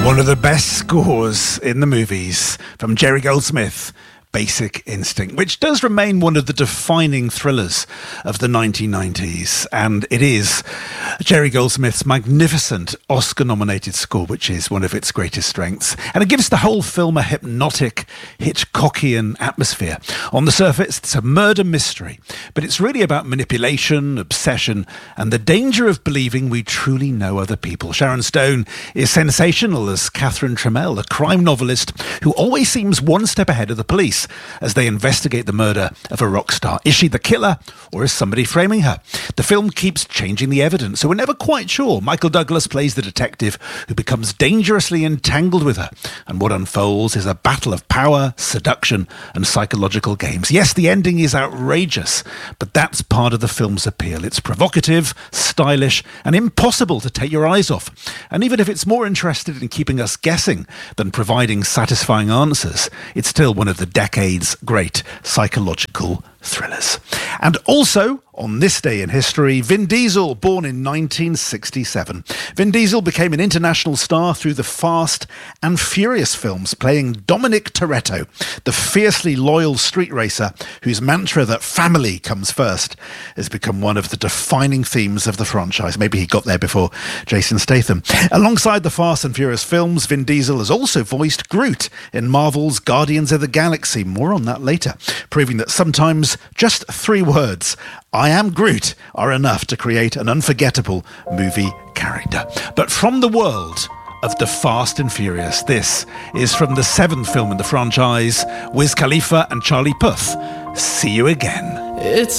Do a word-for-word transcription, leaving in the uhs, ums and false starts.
One of the best scores in the movies from Jerry Goldsmith, Basic Instinct, which does remain one of the defining thrillers of the nineteen nineties. And it is Jerry Goldsmith's magnificent Oscar-nominated score, which is one of its greatest strengths. And it gives the whole film a hypnotic, Hitchcockian atmosphere. On the surface, it's a murder mystery, but it's really about manipulation, obsession, and the danger of believing we truly know other people. Sharon Stone is sensational as Catherine Trammell, a crime novelist who always seems one step ahead of the police as they investigate the murder of a rock star. Is she the killer, or is somebody framing her? The film keeps changing the evidence, so we're never quite sure. Michael Douglas plays the detective who becomes dangerously entangled with her, and what unfolds is a battle of power, seduction, and psychological games. Yes, the ending is outrageous, but that's part of the film's appeal. It's provocative, stylish, and impossible to take your eyes off. And even if it's more interested in keeping us guessing than providing satisfying answers, it's still one of the decade's great psychological thrillers. And also, on this day in history, Vin Diesel, born in nineteen sixty-seven. Vin Diesel became an international star through the Fast and Furious films, playing Dominic Toretto, the fiercely loyal street racer whose mantra that family comes first has become one of the defining themes of the franchise. Maybe he got there before Jason Statham. Alongside the Fast and Furious films, Vin Diesel has also voiced Groot in Marvel's Guardians of the Galaxy. More on that later, proving that sometimes just three words, I am Groot, are enough to create an unforgettable movie character. But from the world of the Fast and Furious, this is from the seventh film in the franchise, Wiz Khalifa and Charlie Puth. See you again. It's